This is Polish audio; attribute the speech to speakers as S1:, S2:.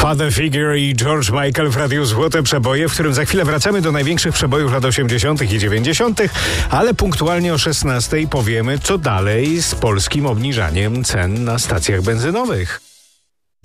S1: Father Figure i George Michael w Radiu Złote Przeboje, w którym za chwilę wracamy do największych przebojów lat 80. i 90., ale punktualnie o 16 powiemy, co dalej z polskim obniżaniem cen na stacjach benzynowych.